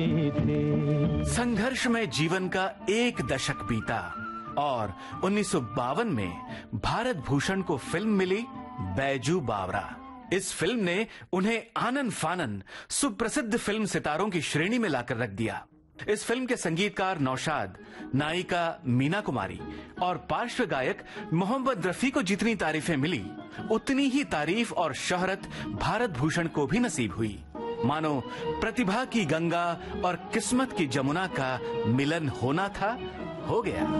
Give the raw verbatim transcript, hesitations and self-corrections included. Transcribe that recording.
संघर्ष में जीवन का एक दशक बीता और उन्नीस सौ बावन में भारत भूषण को फिल्म मिली बैजू बावरा। इस फिल्म ने उन्हें आनन फानन सुप्रसिद्ध फिल्म सितारों की श्रेणी में लाकर रख दिया। इस फिल्म के संगीतकार नौशाद, नायिका मीना कुमारी और पार्श्व गायक मोहम्मद रफी को जितनी तारीफें मिली, उतनी ही तारीफ और शोहरत भारत भूषण को भी नसीब हुई। मानो प्रतिभा की गंगा और किस्मत की जमुना का मिलन होना था, हो गया।